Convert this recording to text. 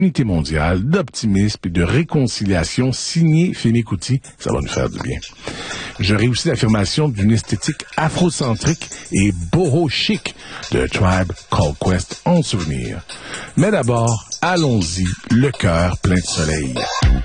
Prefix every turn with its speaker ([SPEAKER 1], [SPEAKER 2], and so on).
[SPEAKER 1] unité mondiale, d'optimisme et de réconciliation signé Femi Kuti. Ça va nous faire du bien. J'aurai aussi l'affirmation d'une esthétique afrocentrique et boho chic de Tribe Called Quest en souvenir. Mais d'abord, allons-y, le cœur plein de soleil.